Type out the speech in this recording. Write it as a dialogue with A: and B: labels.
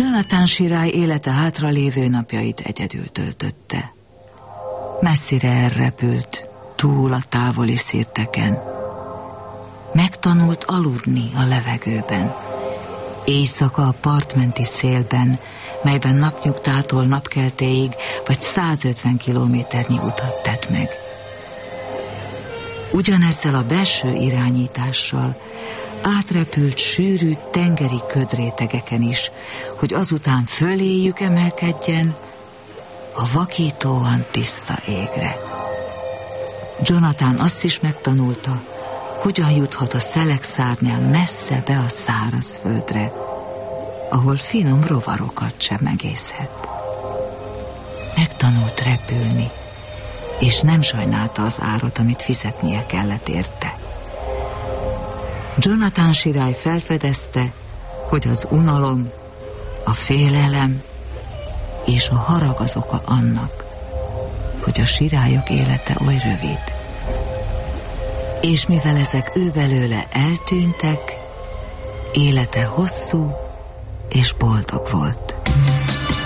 A: Jonathan Sirály élete hátralévő napjait egyedül töltötte. Messzire elrepült, túl a távoli szirteken. Megtanult aludni a levegőben. Éjszaka a partmenti szélben, melyben napnyugtától napkeltéig vagy 150 kilométernyi utat tett meg. Ugyanezzel a belső irányítással átrepült sűrű tengeri ködrétegeken is, hogy azután föléjük emelkedjen a vakítóan tiszta égre. Jonathan azt is megtanulta, hogyan juthat a szelekszárnyán messze be a szárazföldre, ahol finom rovarokat sem egészhet. Megtanult repülni, és nem sajnálta az árat, amit fizetnie kellett érte. Jonathan Sirály felfedezte, hogy az unalom, a félelem és a harag az oka annak, hogy a sirályok élete oly rövid. És mivel ezek ő belőle eltűntek, élete hosszú és boldog volt.